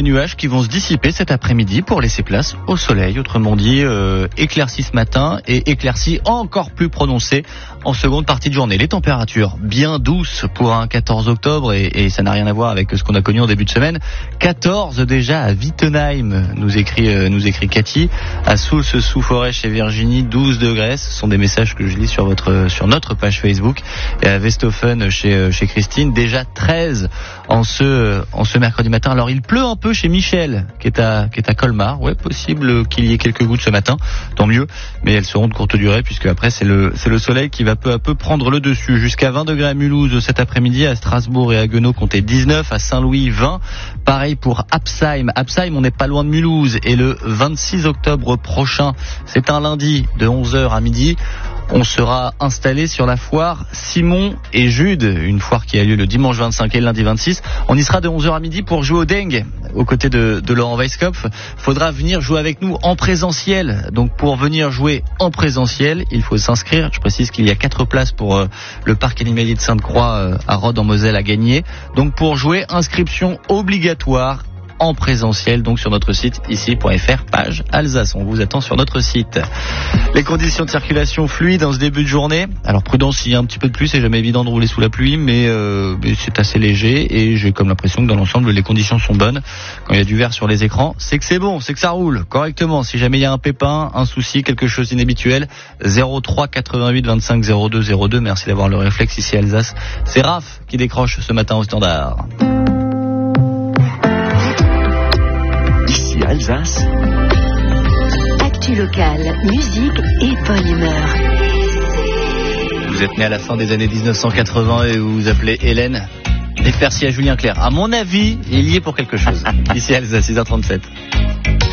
nuages qui vont se dissiper cet après-midi pour laisser place au soleil. Autrement dit, éclaircies ce matin et éclaircies encore plus prononcées en seconde partie de journée. Les températures bien douces pour un 14 octobre et ça n'a rien à voir avec ce qu'on a connu en début de semaine. 14 déjà à Wittenheim, nous écrit Cathy. À Soultz-sous-Forêt chez Virginie, 12 degrés. Ce sont des messages que je lis sur notre page Facebook. Et à Westhofen chez Christine, déjà 13 en ce mercredi matin. Alors il pleut un peu chez Michel qui est à Colmar. Ouais, possible qu'il y ait quelques gouttes ce matin. Tant mieux. Mais elles seront de courte durée puisque après c'est le soleil qui va peu à peu prendre le dessus. Jusqu'à 20 degrés à Mulhouse cet après-midi, à Strasbourg et à Haguenau, comptez 19, à Saint-Louis 20. Pareil pour Absheim. Absheim, on n'est pas loin de Mulhouse. Et le 26 octobre prochain, c'est un lundi de 11h à midi. On sera installé sur la foire Simon et Jude, une foire qui a lieu le dimanche 25 et le lundi 26. On y sera de 11h à midi pour jouer au dengue aux côtés de Laurent Weisskopf. Faudra venir jouer avec nous en présentiel. Donc pour venir jouer en présentiel, il faut s'inscrire. Je précise qu'il y a 4 places pour le parc animalier de Sainte-Croix à Rhodes en Moselle à gagner. Donc pour jouer, inscription obligatoire en présentiel, donc sur notre site ici.fr, page Alsace. On vous attend sur notre site. Les conditions de circulation fluides en ce début de journée. Alors prudence, s'il y a un petit peu de pluie, c'est jamais évident de rouler sous la pluie, mais c'est assez léger et j'ai comme l'impression que dans l'ensemble les conditions sont bonnes. Quand il y a du vert sur les écrans, c'est que c'est bon, c'est que ça roule correctement. Si jamais il y a un pépin, un souci, quelque chose d'inhabituel, 03 88 25 02 02. Merci d'avoir le réflexe ici à Alsace. C'est Raph qui décroche ce matin au standard. Alsace. Actu locale, musique et bonne humeur. Vous êtes né à la fin des années 1980 et vous vous appelez Hélène. Dites merci à Julien Clerc. À mon avis, il y est pour quelque chose. Ici à Alsace, 6h37.